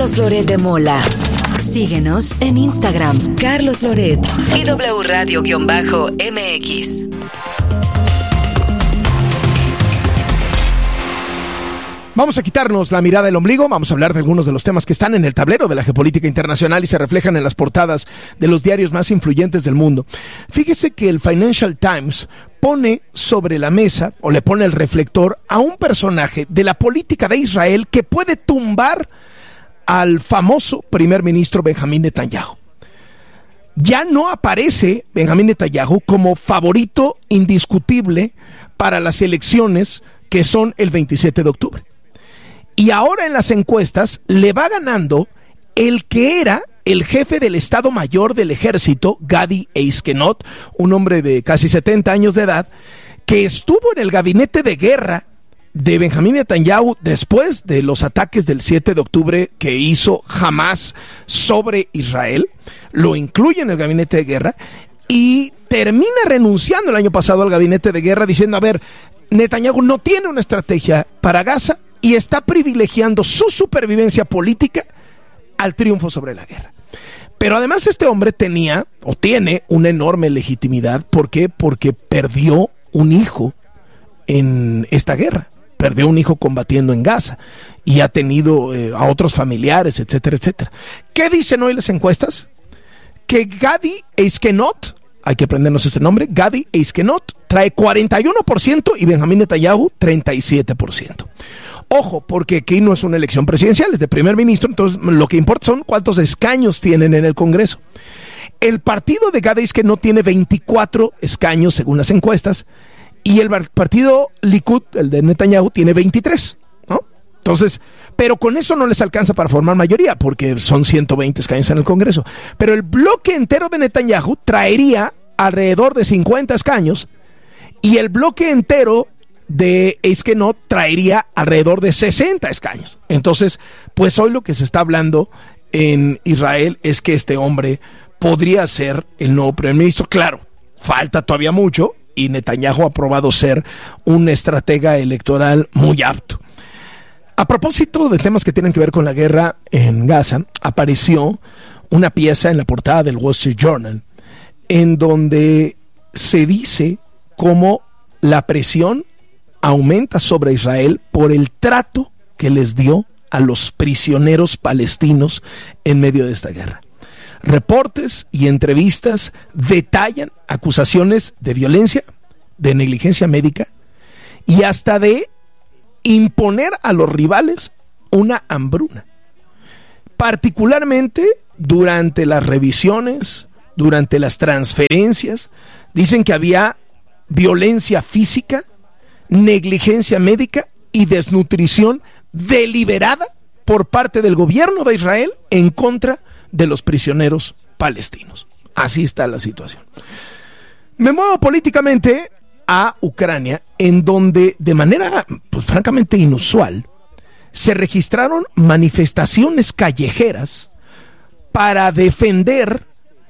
Carlos Loret de Mola. Síguenos en Instagram, Carlos Loret y W Radio-MX. Vamos a quitarnos la mirada del ombligo, vamos a hablar de algunos de los temas que están en el tablero de la geopolítica internacional y se reflejan en las portadas de los diarios más influyentes del mundo. Fíjese que el Financial Times pone sobre la mesa, o le pone el reflector, a un personaje de la política de Israel que puede tumbar al famoso primer ministro Benjamín Netanyahu. Ya no aparece Benjamín Netanyahu como favorito indiscutible para las elecciones que son el 27 de octubre. Y ahora en las encuestas le va ganando el que era el jefe del Estado Mayor del Ejército, Gadi Eisenkot, un hombre de casi 70 años de edad, que estuvo en el gabinete de guerra de Benjamín Netanyahu después de los ataques del 7 de octubre que hizo Hamás sobre Israel. Lo incluye en el gabinete de guerra y termina renunciando el año pasado al gabinete de guerra diciendo, a ver, Netanyahu no tiene una estrategia para Gaza y está privilegiando su supervivencia política al triunfo sobre la guerra. Pero además este hombre tenía o tiene una enorme legitimidad. ¿Por qué? Porque perdió un hijo en esta guerra. Perdió un hijo combatiendo en Gaza y ha tenido a otros familiares, etcétera, etcétera. ¿Qué dicen hoy las encuestas? Que Gadi Eisenkot, hay que aprendernos ese nombre, Gadi Eisenkot, trae 41% y Benjamín Netanyahu 37%. Ojo, porque aquí no es una elección presidencial, es de primer ministro, entonces lo que importa son cuántos escaños tienen en el Congreso. El partido de Gadi Eisenkot tiene 24 escaños según las encuestas, y el partido Likud, el de Netanyahu, tiene 23, ¿no? Entonces, pero con eso no les alcanza para formar mayoría, porque son 120 escaños en el Congreso. Pero el bloque entero de Netanyahu traería alrededor de 50 escaños, y el bloque entero de Eisenkot traería alrededor de 60 escaños. Entonces, pues hoy lo que se está hablando en Israel es que este hombre podría ser el nuevo primer ministro. Claro, falta todavía mucho y Netanyahu ha probado ser un estratega electoral muy apto. A propósito de temas que tienen que ver con la guerra en Gaza, apareció una pieza en la portada del Wall Street Journal en donde se dice cómo la presión aumenta sobre Israel por el trato que les dio a los prisioneros palestinos en medio de esta guerra. Reportes y entrevistas detallan acusaciones de violencia, de negligencia médica y hasta de imponer a los rivales una hambruna. Particularmente durante las revisiones, durante las transferencias, dicen que había violencia física, negligencia médica y desnutrición deliberada por parte del gobierno de Israel en contra de los prisioneros palestinos. Así está la situación. Me muevo políticamente a Ucrania, en donde de manera, pues, francamente inusual, se registraron manifestaciones callejeras para defender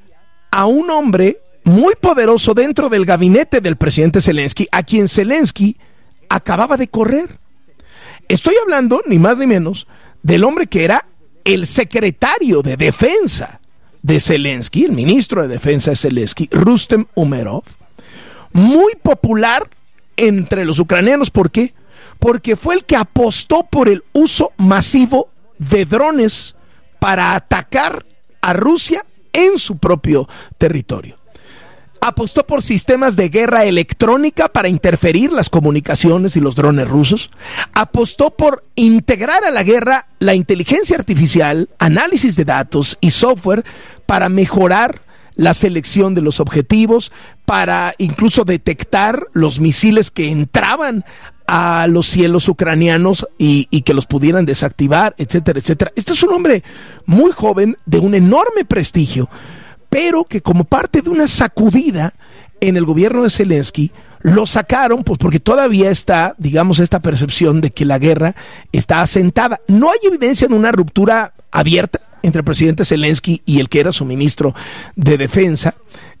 a un hombre muy poderoso dentro del gabinete del presidente Zelensky, a quien Zelensky acababa de correr. Estoy hablando, ni más ni menos, del hombre que era el secretario de defensa de Zelensky, el ministro de defensa de Zelensky, Rustem Umerov, muy popular entre los ucranianos. ¿Por qué? Porque fue el que apostó por el uso masivo de drones para atacar a Rusia en su propio territorio. Apostó por sistemas de guerra electrónica para interferir las comunicaciones y los drones rusos. Apostó por integrar a la guerra la inteligencia artificial, análisis de datos y software para mejorar la selección de los objetivos, para incluso detectar los misiles que entraban a los cielos ucranianos y que los pudieran desactivar, etcétera, etcétera. Este es un hombre muy joven, de un enorme prestigio, pero que como parte de una sacudida en el gobierno de Zelensky, lo sacaron, pues porque todavía está, digamos, esta percepción de que la guerra está asentada. No hay evidencia de una ruptura abierta entre el presidente Zelensky y el que era su ministro de defensa,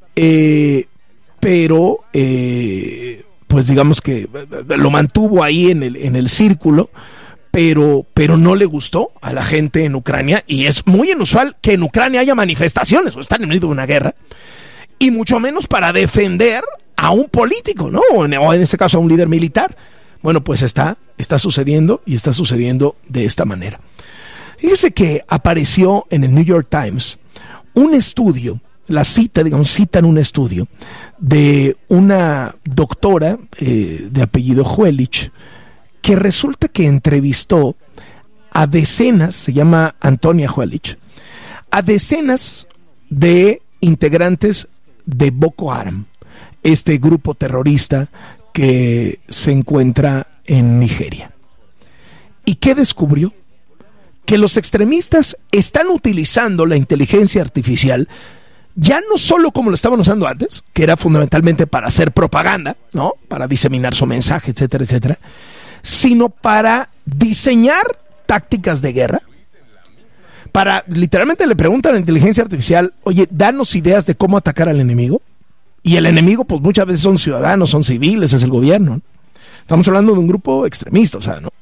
pero pues digamos que lo mantuvo ahí en el círculo, pero no le gustó a la gente en Ucrania, y es muy inusual que en Ucrania haya manifestaciones, o están en medio de una guerra, y mucho menos para defender a un político, ¿no? O en este caso a un líder militar. Bueno, pues está sucediendo, y está sucediendo de esta manera. Fíjese que apareció en el New York Times un estudio, citan un estudio de una doctora de apellido Juelich, que resulta que entrevistó a decenas, se llama Antonia Juelich, a decenas de integrantes de Boko Haram, este grupo terrorista que se encuentra en Nigeria. ¿Y qué descubrió? Que los extremistas están utilizando la inteligencia artificial ya no solo como lo estaban usando antes, que era fundamentalmente para hacer propaganda, ¿no? Para diseminar su mensaje, etcétera, etcétera, sino para diseñar tácticas de guerra. Literalmente le preguntan a la inteligencia artificial, oye, danos ideas de cómo atacar al enemigo. Y el enemigo, pues muchas veces son ciudadanos, son civiles, es el gobierno, ¿no? Estamos hablando de un grupo extremista, o sea, ¿no?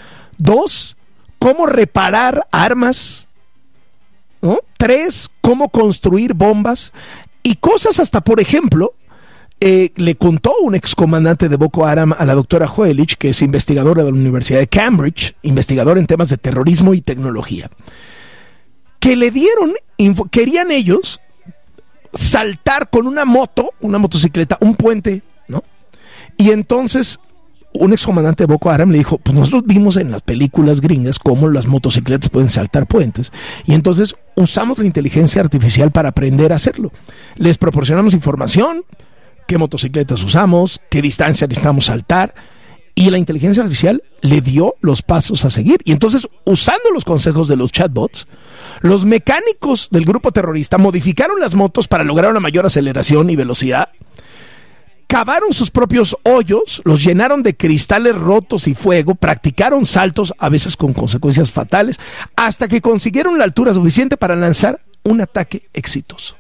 2, cómo reparar armas, ¿no? 3, cómo construir bombas y cosas hasta, por ejemplo, le contó un excomandante de Boko Haram a la doctora Juelich, que es investigadora de la Universidad de Cambridge, investigadora en temas de terrorismo y tecnología, que le dieron, querían ellos saltar con una motocicleta, un puente, ¿no? Y entonces un excomandante de Boko Haram le dijo, pues nosotros vimos en las películas gringas cómo las motocicletas pueden saltar puentes, y entonces usamos la inteligencia artificial para aprender a hacerlo. Les proporcionamos información, qué motocicletas usamos, qué distancia necesitamos saltar, y la inteligencia artificial le dio los pasos a seguir. Y entonces, usando los consejos de los chatbots, los mecánicos del grupo terrorista modificaron las motos para lograr una mayor aceleración y velocidad, cavaron sus propios hoyos, los llenaron de cristales rotos y fuego, practicaron saltos, a veces con consecuencias fatales, hasta que consiguieron la altura suficiente para lanzar un ataque exitoso.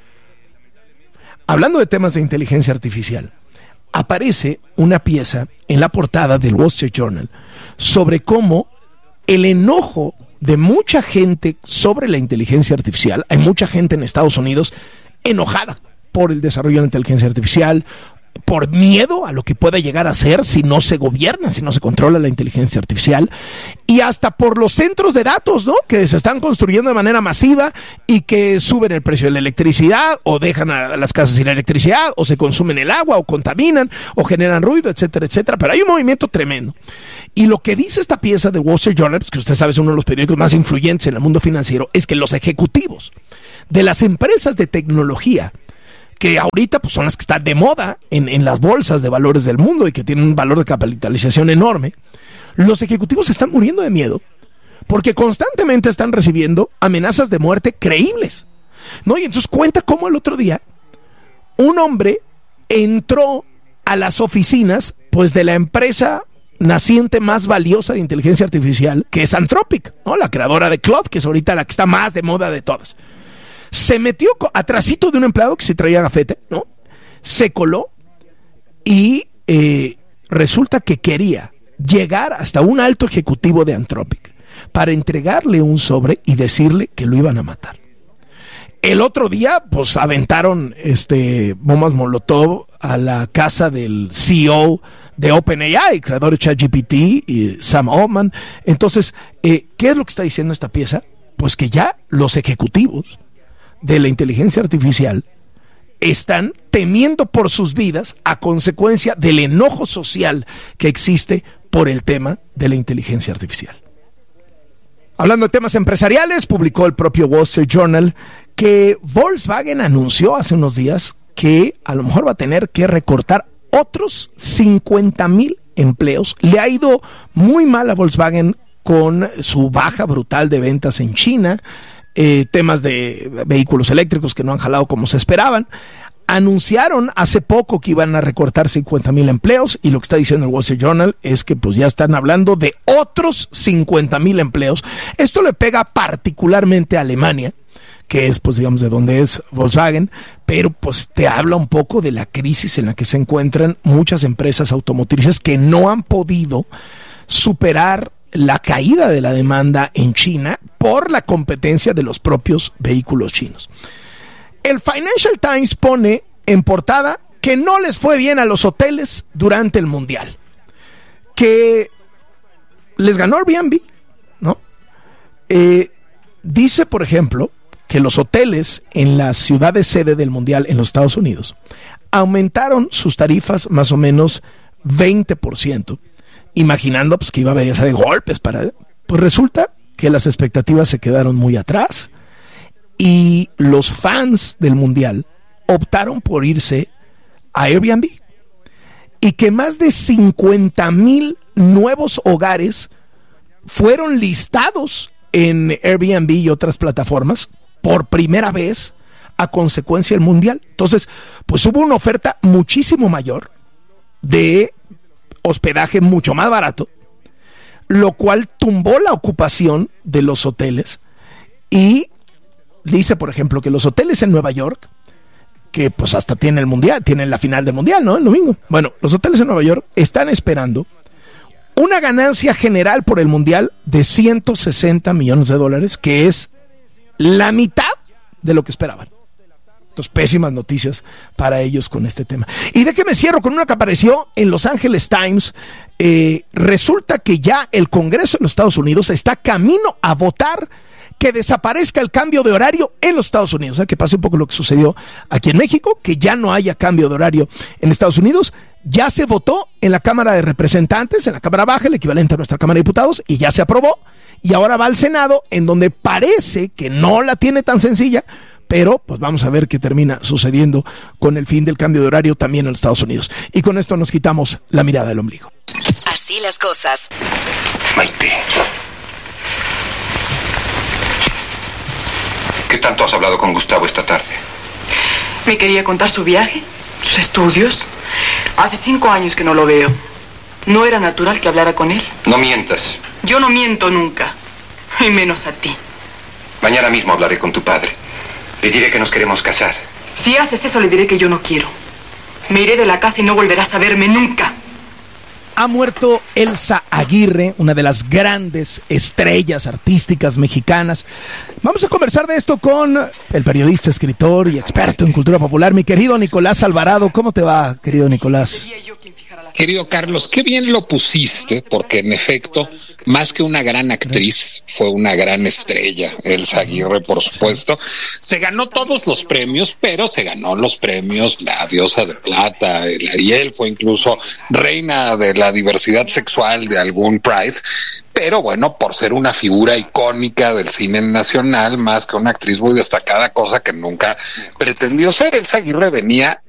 Hablando de temas de inteligencia artificial, aparece una pieza en la portada del Wall Street Journal sobre cómo el enojo de mucha gente sobre la inteligencia artificial, hay mucha gente en Estados Unidos enojada por el desarrollo de la inteligencia artificial, por miedo a lo que pueda llegar a ser si no se gobierna, si no se controla la inteligencia artificial, y hasta por los centros de datos, ¿no? Que se están construyendo de manera masiva y que suben el precio de la electricidad, o dejan a las casas sin electricidad, o se consumen el agua, o contaminan, o generan ruido, etcétera, etcétera. Pero hay un movimiento tremendo. Y lo que dice esta pieza de Wall Street Journal, pues que usted sabe es uno de los periódicos más influyentes en el mundo financiero, es que los ejecutivos de las empresas de tecnología, que ahorita pues son las que están de moda en las bolsas de valores del mundo y que tienen un valor de capitalización enorme, los ejecutivos están muriendo de miedo porque constantemente están recibiendo amenazas de muerte creíbles, ¿no? Y entonces cuenta cómo el otro día un hombre entró a las oficinas pues de la empresa naciente más valiosa de inteligencia artificial, que es Anthropic, ¿no? La creadora de Claude, que es ahorita la que está más de moda de todas. Se metió atrasito de un empleado que se traía gafete, ¿no? Se coló y resulta que quería llegar hasta un alto ejecutivo de Anthropic para entregarle un sobre y decirle que lo iban a matar. El otro día, pues aventaron bombas Molotov a la casa del CEO de OpenAI, creador de ChatGPT, y Sam Altman. Entonces, ¿qué es lo que está diciendo esta pieza? Pues que ya los ejecutivos de la inteligencia artificial están temiendo por sus vidas a consecuencia del enojo social que existe por el tema de la inteligencia artificial. Hablando de temas empresariales, publicó el propio Wall Street Journal que Volkswagen anunció hace unos días que a lo mejor va a tener que recortar otros 50,000 empleos. Le ha ido muy mal a Volkswagen con su baja brutal de ventas en China, temas de vehículos eléctricos que no han jalado como se esperaban. Anunciaron hace poco que iban a recortar 50,000 empleos, y lo que está diciendo el Wall Street Journal es que pues ya están hablando de otros 50,000 empleos. Esto le pega particularmente a Alemania, que es pues digamos de donde es Volkswagen, pero pues te habla un poco de la crisis en la que se encuentran muchas empresas automotrices que no han podido superar la caída de la demanda en China por la competencia de los propios vehículos chinos. El Financial Times pone en portada que no les fue bien a los hoteles durante el Mundial, que les ganó Airbnb, ¿no? Dice, por ejemplo, que los hoteles en las ciudades sede del Mundial en los Estados Unidos aumentaron sus tarifas más o menos 20%, imaginando pues que iba a haber, ya sabe, golpes para... Pues resulta que las expectativas se quedaron muy atrás y los fans del Mundial optaron por irse a Airbnb y que más de 50,000 nuevos hogares fueron listados en Airbnb y otras plataformas por primera vez a consecuencia del Mundial. Entonces, pues hubo una oferta muchísimo mayor de hospedaje mucho más barato, lo cual tumbó la ocupación de los hoteles y dice, por ejemplo, que los hoteles en Nueva York, que pues hasta tienen el Mundial, tienen la final del Mundial, ¿no? El domingo. Bueno, los hoteles en Nueva York están esperando una ganancia general por el Mundial de $160 millones, que es la mitad de lo que esperaban. Entonces, pésimas noticias para ellos con este tema. Y déjeme cierro con una que apareció en Los Angeles Times. Resulta que ya el Congreso de los Estados Unidos está camino a votar que desaparezca el cambio de horario en los Estados Unidos. O sea, que pase un poco lo que sucedió aquí en México, que ya no haya cambio de horario en Estados Unidos. Ya se votó en la Cámara de Representantes, en la Cámara Baja, el equivalente a nuestra Cámara de Diputados, y ya se aprobó. Y ahora va al Senado, en donde parece que no la tiene tan sencilla, pero pues vamos a ver qué termina sucediendo con el fin del cambio de horario también en los Estados Unidos. Y con esto nos quitamos la mirada del ombligo. Así las cosas. Maite, ¿qué tanto has hablado con Gustavo esta tarde? Me quería contar su viaje, sus estudios. Hace 5 años que no lo veo. ¿No era natural que hablara con él? No mientas. Yo no miento nunca, y menos a ti. Mañana mismo hablaré con tu padre. Le diré que nos queremos casar. Si haces eso, le diré que yo no quiero. Me iré de la casa y no volverás a verme nunca. Ha muerto Elsa Aguirre, una de las grandes estrellas artísticas mexicanas. Vamos a conversar de esto con el periodista, escritor y experto en cultura popular, mi querido Nicolás Alvarado. ¿Cómo te va, querido Nicolás? Querido Carlos, qué bien lo pusiste, porque en efecto, más que una gran actriz, fue una gran estrella. Elsa Aguirre, por supuesto. Se ganó todos los premios, pero se ganó los premios la Diosa de Plata, el Ariel, fue incluso reina de la diversidad sexual de algún Pride. Pero bueno, por ser una figura icónica del cine nacional, más que una actriz muy destacada, cosa que nunca pretendió ser. Elsa Aguirre venía